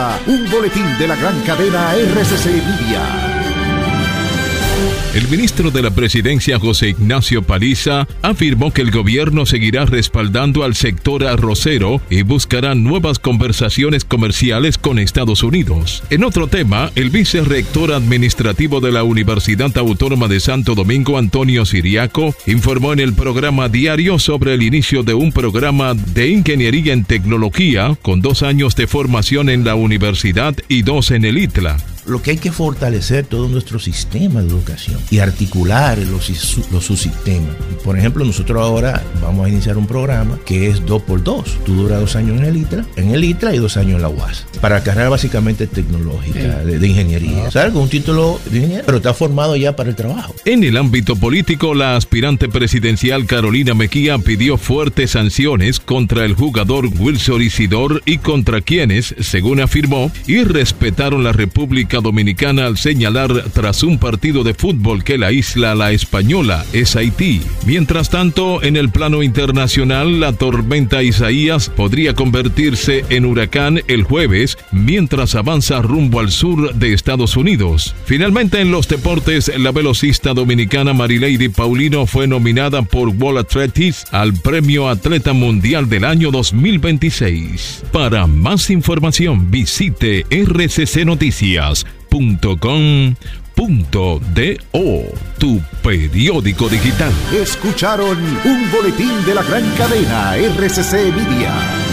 Un boletín de la gran cadena RCC Media. El ministro de la Presidencia, José Ignacio Paliza, afirmó que el gobierno seguirá respaldando al sector arrocero y buscará nuevas conversaciones comerciales con Estados Unidos. En otro tema, el vicerrector administrativo de la Universidad Autónoma de Santo Domingo, Antonio Siriaco, informó en el programa diario sobre el inicio de un programa de ingeniería en tecnología con 2 años de formación en la universidad y 2 en el ITLA. Lo que hay que fortalecer todo nuestro sistema de educación y articular los subsistemas. Por ejemplo, nosotros ahora vamos a iniciar un programa que es 2x2. Tú duras 2 años en el ITLA y 2 años en la UAS. Para carrera básicamente tecnológica, de ingeniería. ¿Sabes? Con un título de ingeniero, pero está formado ya para el trabajo. En el ámbito político, la aspirante presidencial Carolina Mejía pidió fuertes sanciones contra el jugador Wilson Isidor y contra quienes, según afirmó, irrespetaron la República Dominicana al señalar tras un partido de fútbol que la isla La Española es Haití. Mientras tanto, en el plano internacional, la tormenta Isaías podría convertirse en huracán el jueves mientras avanza rumbo al sur de Estados Unidos. Finalmente, en los deportes, la velocista dominicana Marilady Paulino fue nominada por World Athletics al Premio Atleta Mundial del año 2026. Para más información, visite rccnoticias.com.do, tu periódico digital. Escucharon un boletín de la gran cadena RCC Media.